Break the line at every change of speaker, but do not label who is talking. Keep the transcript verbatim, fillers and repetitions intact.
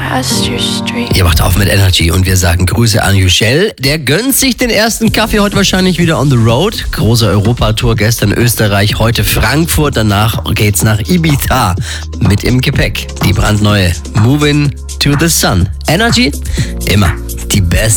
Pasture Street.
Ihr macht auf mit Energy und wir sagen Grüße an Yücel. Der gönnt sich den ersten Kaffee heute wahrscheinlich wieder on the road. Große Europatour, gestern Österreich, heute Frankfurt. Danach geht's nach Ibiza mit im Gepäck. Die brandneue Moving to the Sun. Energy, immer die beste.